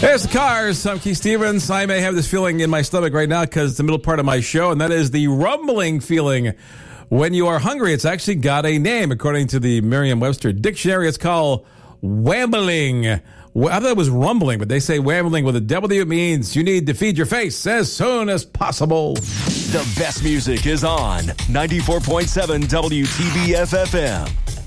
There's the Cars. I'm Keith Stevens. I may have this feeling in my stomach right now because it's the middle part of my show, and that is the rumbling feeling. When you are hungry, it's actually got a name. According to the Merriam-Webster Dictionary, it's called wambling. I thought it was rumbling, but they say wambling with a W. It means you need to feed your face as soon as possible. The best music is on 94.7 WTBF FM.